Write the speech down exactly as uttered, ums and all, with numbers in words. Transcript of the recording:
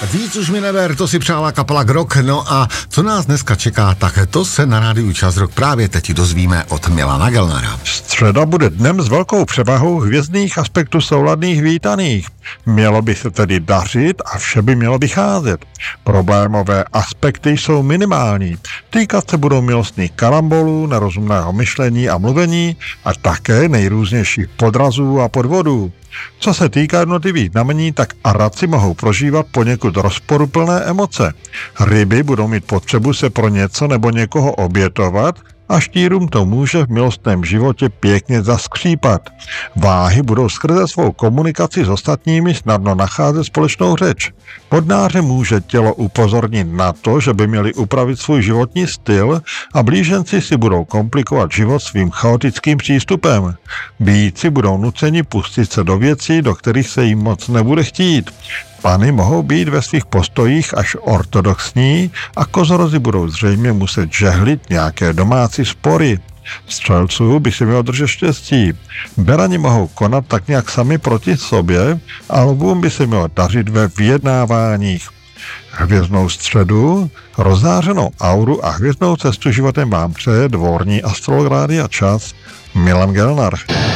Víc už mi neber, to si přála kapela Grok. No a co nás dneska čeká, tak to se na rádiu Čas Rock právě teď dozvíme od Milana Gelnera. Středa bude dnem s velkou převahou hvězdných aspektů souladných vítaných. Mělo by se tedy dařit a vše by mělo vycházet. Problémové aspekty jsou minimální. Týkat se budou milostných karambolů, nerozumného myšlení a mluvení a také nejrůznějších podrazů a podvodů. Co se týká jednotlivých znamení, tak Araci mohou prožívat poněkud rozporuplné emoce. Ryby budou mít potřebu se pro něco nebo někoho obětovat a štírům to může v milostném životě pěkně zaskřípat. Váhy budou skrze svou komunikaci s ostatními snadno nacházet společnou řeč. Vodnáře může tělo upozornit na to, že by měli upravit svůj životní styl a blíženci si budou komplikovat život svým chaotickým přístupem. Býci budou nuceni pustit se do věcí, do kterých se jim moc nebude chtít. Pany mohou být ve svých postojích až ortodoxní a kozorozy budou zřejmě muset žehlit nějaké domácí spory. Střelců by si mělo držet štěstí. Berani mohou konat tak nějak sami proti sobě a lvům by se mělo dařit ve vyjednáváních. Hvězdnou středu, rozzářenou auru a hvězdnou cestu životem vám přeje dvorní astrolog Rádia Čas Milan Gelnar.